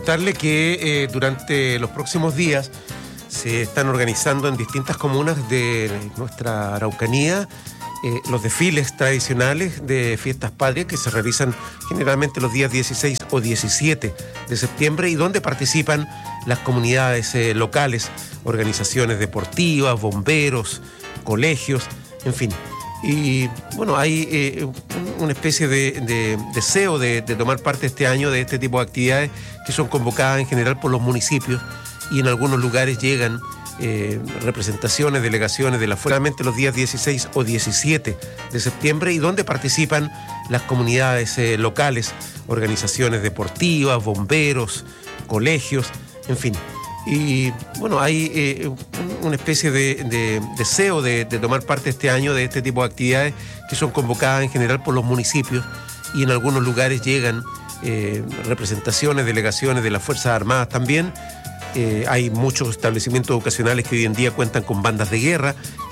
contarle que durante los próximos días se están organizando en distintas comunas de nuestra Araucanía los desfiles tradicionales de fiestas patrias que se realizan generalmente los días 16 o 17 de septiembre y donde participan las comunidades locales, organizaciones deportivas, bomberos, colegios, en fin. Y bueno, hay una especie de deseo de tomar parte este año de este tipo de actividades que son convocadas en general por los municipios y en algunos lugares llegan representaciones, delegaciones de la fuerza los días 16 o 17 de septiembre y donde participan las comunidades locales, organizaciones deportivas, bomberos, colegios, en fin. Y bueno, hay una especie de deseo de tomar parte este año de este tipo de actividades que son convocadas en general por los municipios y en algunos lugares llegan representaciones, delegaciones de las Fuerzas Armadas también. Hay muchos establecimientos educacionales que hoy en día cuentan con bandas de guerra